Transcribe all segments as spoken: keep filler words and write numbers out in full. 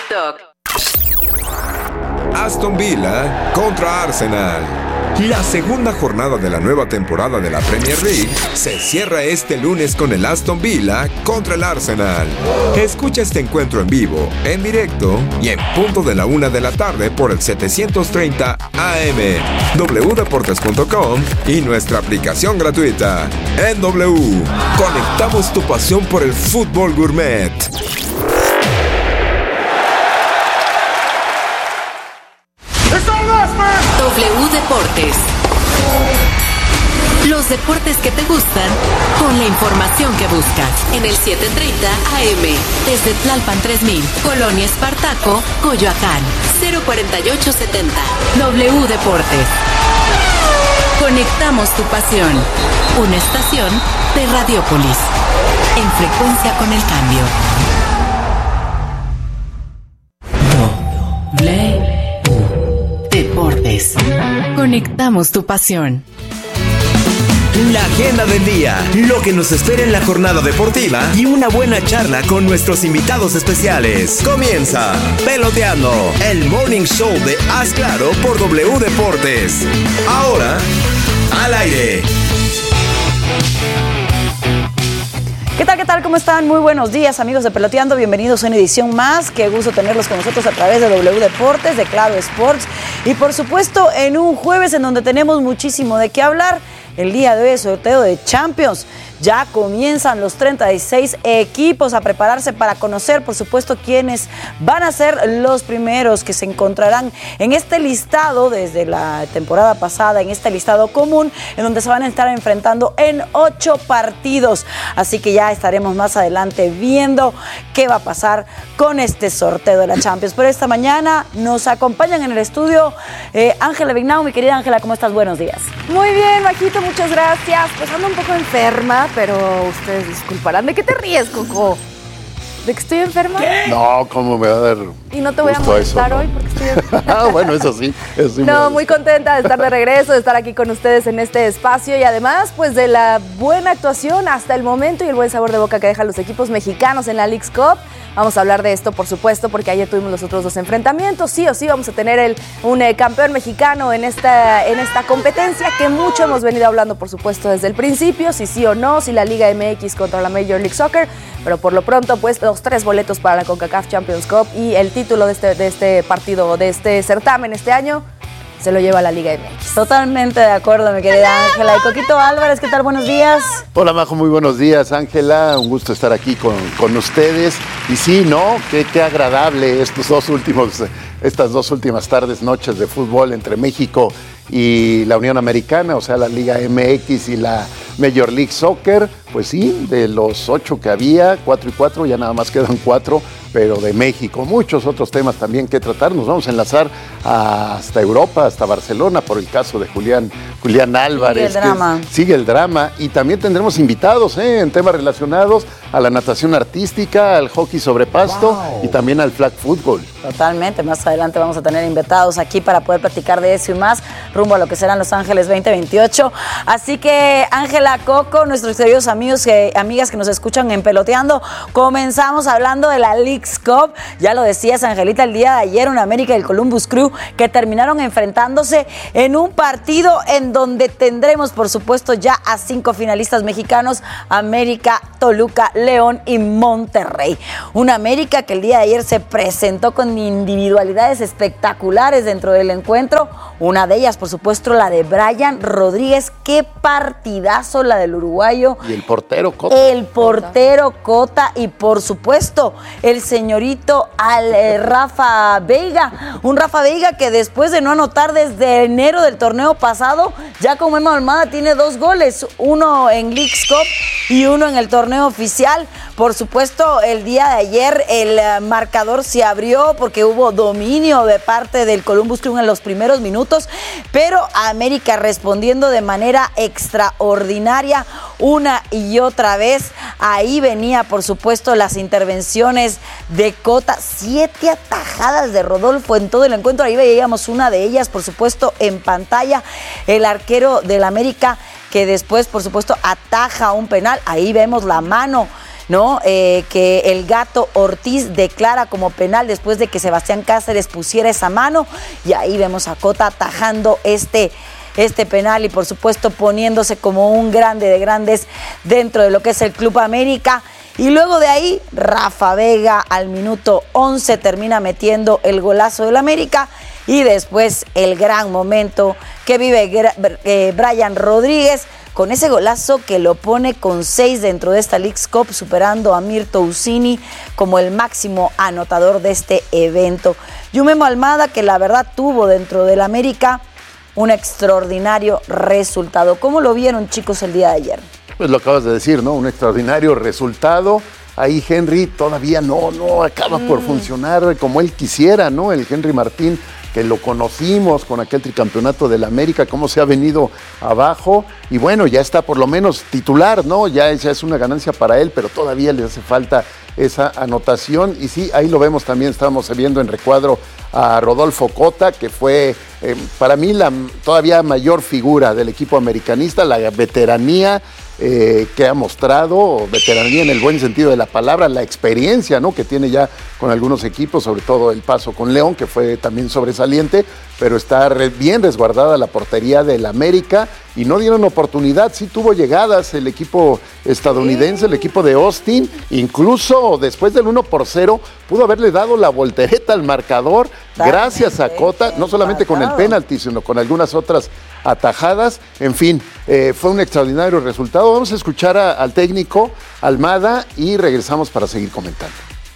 TikTok. Aston Villa contra Arsenal. La segunda jornada de la nueva temporada de la Premier League se cierra este lunes con el Aston Villa contra el Arsenal. Escucha este encuentro en vivo, en directo y en punto de la una de la tarde por el setecientos treinta A M, w deportes punto com y nuestra aplicación gratuita. En W, conectamos tu pasión por el fútbol gourmet. W Deportes. Los deportes que te gustan con la información que buscas. En el setecientos treinta A M. Desde Tlalpan tres mil, Colonia Espartaco, Coyoacán. cero cuarenta y ocho setenta. W Deportes. Conectamos tu pasión. Una estación de Radiópolis. En frecuencia con el cambio. W Deportes. Conectamos tu pasión. La agenda del día, lo que nos espera en la jornada deportiva y una buena charla con nuestros invitados especiales. Comienza Peloteando, el morning show de Haz Claro por W Deportes. Ahora, al aire. ¿Qué tal, qué tal? ¿Cómo están? Muy buenos días, amigos de Peloteando. Bienvenidos a una edición más. Qué gusto tenerlos con nosotros a través de W Deportes, de Claro Sports. Y por supuesto, en un jueves en donde tenemos muchísimo de qué hablar. El día de hoy, sorteo de Champions. Ya comienzan los treinta y seis equipos a prepararse para conocer, por supuesto, quiénes van a ser los primeros que se encontrarán en este listado desde la temporada pasada, en este listado común, en donde se van a estar enfrentando en ocho partidos. Así que ya estaremos más adelante viendo qué va a pasar con este sorteo de la Champions. Pero esta mañana nos acompañan en el estudio eh, Ángela Vignau. Mi querida Ángela, ¿cómo estás? Buenos días. Muy bien, Majito, muchas gracias. Pues ando un poco enferma, pero ustedes disculparán. ¿De qué te ríes, Coco? ¿De que estoy enferma? ¿Qué? No, ¿cómo me va a dar? Y no te voy a molestar eso, ¿no? Hoy porque estoy enferma. Ah, bueno, eso sí. Eso sí no, muy contenta de estar de regreso, de estar aquí con ustedes en este espacio y además, pues de la buena actuación hasta el momento y el buen sabor de boca que dejan los equipos mexicanos en la Leagues Cup. Vamos a hablar de esto, por supuesto, porque ayer tuvimos los otros dos enfrentamientos. Sí o sí vamos a tener el, un eh, campeón mexicano en esta, en esta competencia que mucho hemos venido hablando, por supuesto, desde el principio. Si sí o no, si la Liga M X contra la Major League Soccer. Pero por lo pronto, pues, los tres boletos para la CONCACAF Champions Cup y el título de este, de este partido, de este certamen este año, se lo lleva la Liga M X. Totalmente de acuerdo, mi querida Ángela. Y Coquito Álvarez, ¿qué tal? Buenos días. Hola, Majo, muy buenos días, Ángela. Un gusto estar aquí con, con ustedes. Y sí, ¿no? Qué, qué agradable estos dos últimos, estas dos últimas tardes, noches de fútbol entre México y la Unión Americana, o sea, la Liga M X y la Major League Soccer. Pues sí, de los ocho que había, cuatro y cuatro, ya nada más quedan cuatro, pero de México. Muchos otros temas también que tratar. Nos vamos a enlazar hasta Europa, hasta Barcelona, por el caso de Julián, Julián Álvarez. Sigue el drama. Sigue el drama. Y también tendremos invitados ¿eh? en temas relacionados a la natación artística, al hockey sobre pasto wow. y también al flag football. Totalmente. Más adelante vamos a tener invitados aquí para poder platicar de eso y más rumbo a lo que serán Los Ángeles veinte veintiocho. Así que, Ángela, Coco, nuestros queridos amigos y amigas que nos escuchan en Peloteando, comenzamos hablando de la Leagues Cup. Ya lo decías, Angelita, el día de ayer, una América y el Columbus Crew que terminaron enfrentándose en un partido en donde tendremos, por supuesto, ya a cinco finalistas mexicanos: América, Toluca, León y Monterrey. Una América que el día de ayer se presentó con individualidades espectaculares dentro del encuentro. Una de ellas, por supuesto, la de Brian Rodríguez. Qué partidazo la del uruguayo. Y el portero Cota. El portero Cota y, por supuesto, el señorito al eh, Rafa Veiga. Un Rafa Veiga que después de no anotar desde enero del torneo pasado, ya como Memo Almada tiene dos goles. Uno en Leagues Cup y uno en el torneo oficial. Por supuesto, el día de ayer el uh, marcador se abrió porque hubo dominio de parte del Columbus Crew en los primeros minutos, pero América respondiendo de manera extraordinaria una y otra vez. Ahí venía, por supuesto, las intervenciones de Cota. Siete atajadas de Rodolfo en todo el encuentro. Ahí veíamos una de ellas, por supuesto, en pantalla. El arquero del América que después, por supuesto, ataja un penal. Ahí vemos la mano ¿no? Eh, que el Gato Ortiz declara como penal después de que Sebastián Cáceres pusiera esa mano, y ahí vemos a Cota atajando este, este penal y por supuesto poniéndose como un grande de grandes dentro de lo que es el Club América. Y luego de ahí, Rafa Vega al minuto once termina metiendo el golazo del América, y después el gran momento que vive eh, Brian Rodríguez con ese golazo que lo pone con seis dentro de esta Leagues Cup, superando a Mirto Ucini como el máximo anotador de este evento. Y un Memo Almada que la verdad tuvo dentro del América un extraordinario resultado. ¿Cómo lo vieron, chicos, el día de ayer? Pues lo acabas de decir, ¿no? Un extraordinario resultado. Ahí Henry todavía no, no acaba mm. por funcionar como él quisiera, ¿no? El Henry Martín, que lo conocimos con aquel tricampeonato del América, cómo se ha venido abajo, y bueno, ya está por lo menos titular, ¿no? Ya, ya es una ganancia para él, pero todavía le hace falta esa anotación, y sí, ahí lo vemos también, estamos viendo en recuadro a Rodolfo Cota, que fue eh, para mí la todavía mayor figura del equipo americanista, la veteranía eh, que ha mostrado, veteranía en el buen sentido de la palabra, la experiencia, ¿no?, que tiene ya con algunos equipos, sobre todo el paso con León, que fue también sobresaliente, pero está re, bien resguardada la portería del América, y no dieron oportunidad. Sí tuvo llegadas el equipo estadounidense, el equipo de Austin, incluso después del uno por cero, pudo haberle dado la voltereta al marcador, gracias a Cota, no solamente con el penalti, sino con algunas otras atajadas. En fin, eh, fue un extraordinario resultado. Vamos a escuchar a, al técnico Almada y regresamos para seguir comentando.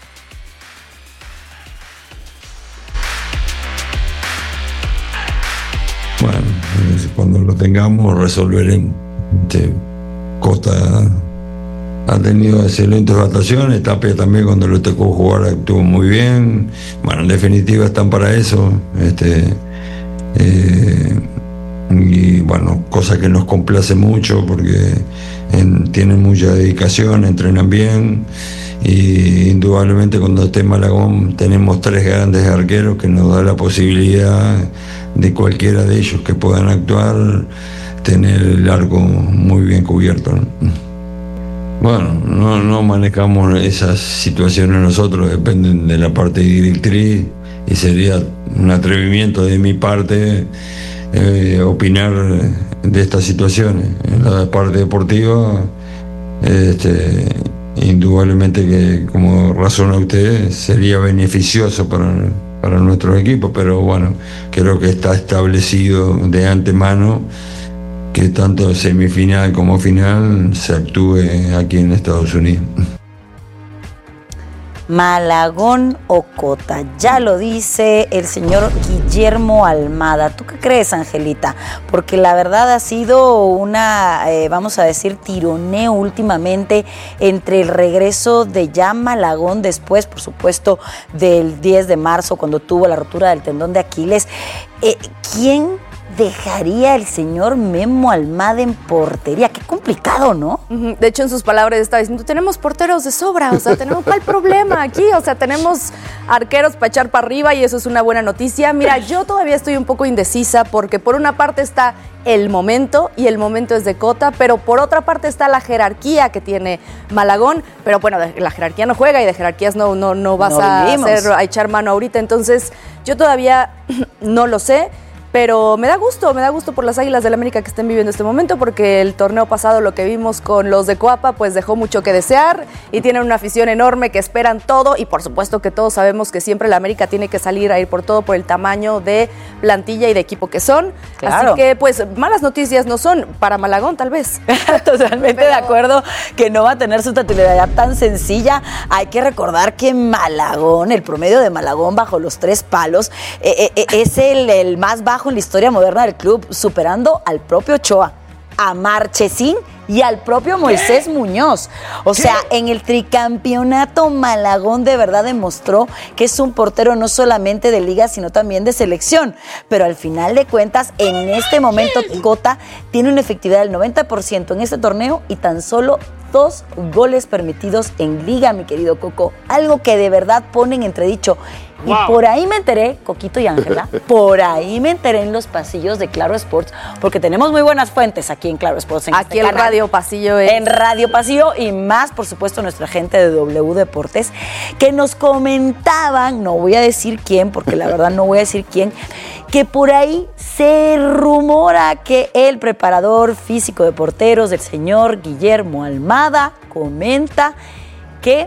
Bueno, cuando lo tengamos resolveremos. Este, Cota ha tenido excelentes actuaciones, Tapia también cuando le tocó jugar actuó muy bien. Bueno, en definitiva están para eso. Este, eh, y bueno, cosa que nos complace mucho porque en, tienen mucha dedicación, entrenan bien, y indudablemente cuando esté Malagón tenemos tres grandes arqueros que nos da la posibilidad de cualquiera de ellos que puedan actuar, tener el arco muy bien cubierto, ¿no? Bueno, no, no manejamos esas situaciones nosotros, dependen de la parte directriz, y sería un atrevimiento de mi parte eh, opinar de estas situaciones. En la parte deportiva, este, indudablemente que, como razona usted, sería beneficioso para, para nuestro equipo, pero bueno, creo que está establecido de antemano que tanto semifinal como final se actúe aquí en Estados Unidos. Malagón o Cota, ya lo dice el señor Guillermo Almada. ¿Tú qué crees, Angelita? Porque la verdad ha sido una, eh, vamos a decir, tironeo últimamente entre el regreso de ya Malagón después, por supuesto, del diez de marzo, cuando tuvo la rotura del tendón de Aquiles. Eh, ¿Quién dejaría el señor Memo Almada en portería? Qué complicado, ¿no? De hecho, en sus palabras estaba diciendo, tenemos porteros de sobra, o sea, tenemos, ¿cuál problema aquí? O sea, tenemos arqueros para echar para arriba, y eso es una buena noticia. Mira, yo todavía estoy un poco indecisa, porque por una parte está el momento, y el momento es de Cota, pero por otra parte está la jerarquía que tiene Malagón, pero bueno, la jerarquía no juega, y de jerarquías no, no, no vas no a, hacer, a echar mano ahorita, entonces yo todavía no lo sé. Pero me da gusto, me da gusto por las Águilas del América que estén viviendo este momento, porque el torneo pasado, lo que vimos con los de Coapa, pues dejó mucho que desear, y tienen una afición enorme que esperan todo, y por supuesto que todos sabemos que siempre la América tiene que salir a ir por todo por el tamaño de plantilla y de equipo que son. Claro. Así que pues malas noticias no son para Malagón, tal vez. Totalmente Pero... de acuerdo que no va a tener su titularidad tan sencilla. Hay que recordar que Malagón, el promedio de Malagón bajo los tres palos, eh, eh, es el, el más bajo en la historia moderna del club, superando al propio Ochoa, a Marchesín y al propio Moisés ¿Qué? Muñoz. O ¿Qué? sea, en el tricampeonato Malagón de verdad demostró que es un portero no solamente de liga, sino también de selección. Pero al final de cuentas, en este momento, Cota tiene una efectividad del noventa por ciento en este torneo y tan solo dos goles permitidos en liga, mi querido Coco. Algo que de verdad pone en entredicho Wow. Y por ahí me enteré, Coquito y Ángela, por ahí me enteré en los pasillos de Claro Sports, porque tenemos muy buenas fuentes aquí en Claro Sports. En aquí este el canal, Radio Pasillo es... En Radio Pasillo y más, por supuesto, nuestra gente de W Deportes, que nos comentaban, no voy a decir quién, porque la verdad no voy a decir quién, que por ahí se rumora que el preparador físico de porteros del señor Guillermo Almada comenta que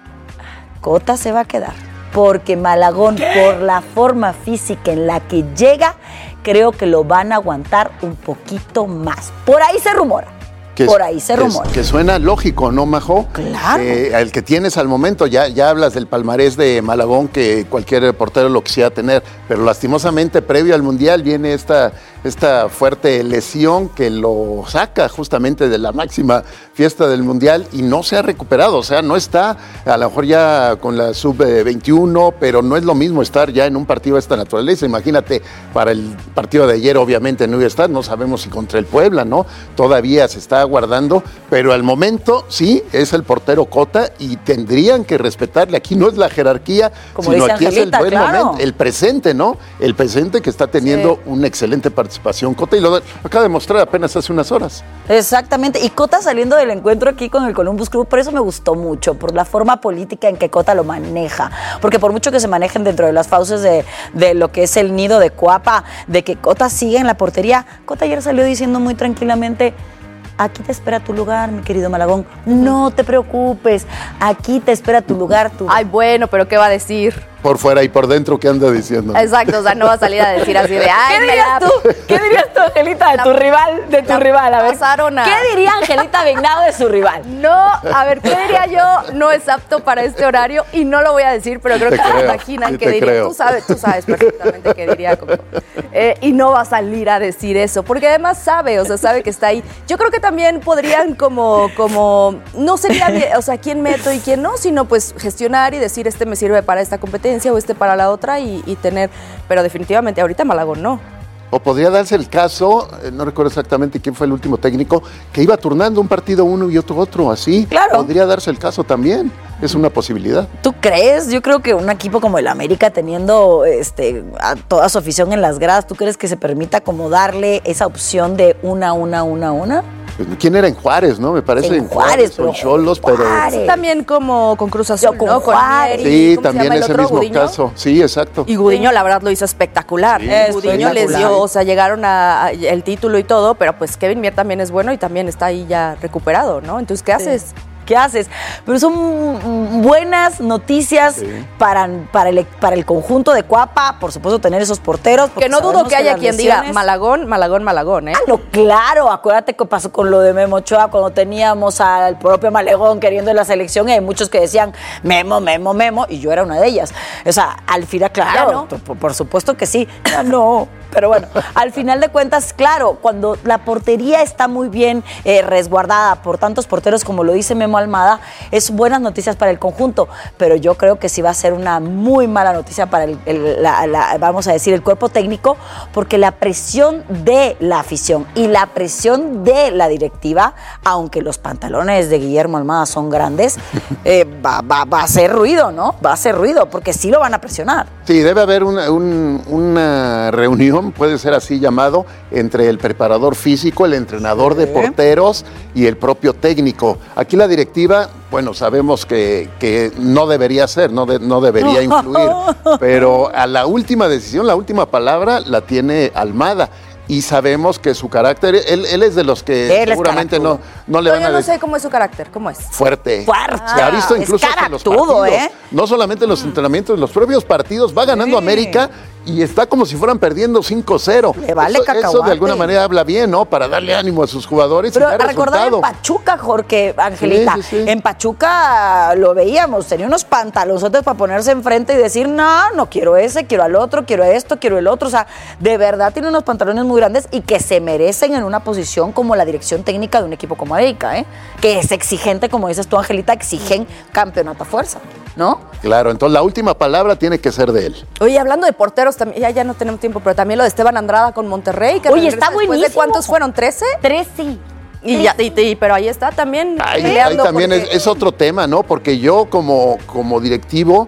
Cota se va a quedar, porque Malagón, ¿qué? Por la forma física en la que llega, creo que lo van a aguantar un poquito más. Por ahí se rumora. Que, Por ahí se rumora. Que, que suena lógico, ¿no, Majo? Claro. Eh, el que tienes al momento, ya, ya hablas del palmarés de Malagón, que cualquier portero lo quisiera tener, pero lastimosamente previo al Mundial viene esta, esta fuerte lesión que lo saca justamente de la máxima fiesta del Mundial y no se ha recuperado, o sea, no está a lo mejor ya con la sub veintiuno, pero no es lo mismo estar ya en un partido de esta naturaleza. Imagínate, para el partido de ayer obviamente no iba a estar, no sabemos si contra el Puebla, ¿no? Todavía se está guardando, pero al momento sí es el portero Cota y tendrían que respetarle. Aquí no es la jerarquía, como sino dice aquí Angelita, es el buen claro. momento, el presente, ¿no? El presente que está teniendo sí. una excelente participación Cota y lo, lo acaba de mostrar apenas hace unas horas. Exactamente, y Cota saliendo del encuentro aquí con el Columbus Club, por eso me gustó mucho, por la forma política en que Cota lo maneja, porque por mucho que se manejen dentro de las fauces de, de lo que es el nido de Cuapa, de que Cota sigue en la portería, Cota ayer salió diciendo muy tranquilamente: aquí te espera tu lugar, mi querido Malagón. No te preocupes, aquí te espera tu lugar. Tu... Ay, bueno, pero ¿qué va a decir? Por fuera y por dentro, ¿qué anda diciendo? Exacto, o sea, no va a salir a decir así de... Ay, ¿Qué dirías la... tú? ¿Qué dirías tú, Angelita, de tu la... rival? De tu rival, a ver. Pasaron a... ¿Qué diría Angelita Vignado de su rival? No, a ver, ¿qué diría yo? No es apto para este horario y no lo voy a decir, pero creo te que creo, se imaginan sí que diría. Creo. Tú sabes, tú sabes perfectamente qué diría. Como, eh, y no va a salir a decir eso, porque además sabe, o sea, sabe que está ahí. Yo creo que también podrían como, como, no sería, o sea, quién meto y quién no, sino pues gestionar y decir, este me sirve para esta competencia o este para la otra y, y tener, pero definitivamente ahorita Malagón no. O podría darse el caso, eh, no recuerdo exactamente quién fue el último técnico, que iba turnando un partido uno y otro otro, así. Claro. Podría darse el caso también, es una posibilidad. ¿Tú crees? Yo creo que un equipo como el América, teniendo este, a toda su afición en las gradas, ¿tú crees que se permita como darle esa opción de una, una, una, una? ¿Quién era en Juárez, no? Me parece en, en Juárez, son Cholos, pero... Sí, también como con Cruz Azul, con ¿no? Juárez. Con sí, también ese otro, mismo Gudiño? Caso. Sí, exacto. Y Gudiño, la verdad, lo hizo espectacular. Sí, Gudiño les dio, o sea, llegaron a, a el título y todo, pero pues Kevin Mier también es bueno y también está ahí ya recuperado, ¿no? Entonces, ¿qué haces? Sí. ¿Qué haces? Pero son buenas noticias sí. para, para, el, para el conjunto de Cuapa, por supuesto tener esos porteros. Que no dudo que haya que quien lesiones... diga Malagón, Malagón, Malagón, ¿eh? Ah, no, claro, acuérdate que pasó con lo de Memo Ochoa cuando teníamos al propio Malagón queriendo la selección y hay muchos que decían Memo, Memo, Memo, y yo era una de ellas. O sea, al final, claro, no. por, por supuesto que sí, ya no. Pero bueno, al final de cuentas, claro, cuando la portería está muy bien eh, resguardada por tantos porteros como lo dice Memo Almada, es buenas noticias para el conjunto, pero yo creo que sí va a ser una muy mala noticia para el, el la, la, vamos a decir, el cuerpo técnico, porque la presión de la afición y la presión de la directiva, aunque los pantalones de Guillermo Almada son grandes, eh, va, va, va a hacer ruido, ¿no? Va a hacer ruido, porque sí lo van a presionar. Sí, debe haber una, un, una reunión, puede ser así llamado, entre el preparador físico, el entrenador de porteros y el propio técnico. Aquí la directiva, bueno, sabemos que, que no debería ser, no, de, no debería influir, pero a la última decisión, la última palabra la tiene Almada. Y sabemos que su carácter, él, él es de los que él seguramente no, no le no, van a decir. Yo no decir. sé cómo es su carácter, ¿cómo es? Fuerte. Fuerte. Se ha visto incluso en los partidos. ¿eh? No solamente en los entrenamientos, en los propios partidos. Va ganando sí. América y está como si fueran perdiendo cinco cero. Le vale eso, eso de alguna manera habla bien, ¿no? Para darle ánimo a sus jugadores. Pero y dar a recordar resultado. En Pachuca, Jorge, Angelita, sí, sí, sí. en Pachuca lo veíamos, tenía unos pantalonzotes para ponerse enfrente y decir, no, no quiero ese, quiero al otro, quiero esto, quiero el otro. O sea, de verdad tiene unos pantalones muy grandes y que se merecen en una posición como la dirección técnica de un equipo como América, ¿eh? Que es exigente, como dices tú, Angelita, exigen campeonato a fuerza, ¿no? Claro, entonces la última palabra tiene que ser de él. Oye, hablando de porteros, también, ya, ya no tenemos tiempo, pero también lo de Esteban Andrada con Monterrey. Que Oye, está buenísimo. ¿De cuántos fueron? ¿trece? Trece. Y ya, y, y, pero ahí está también. Ahí, ahí también porque... es, es otro tema, ¿no? Porque yo como, como directivo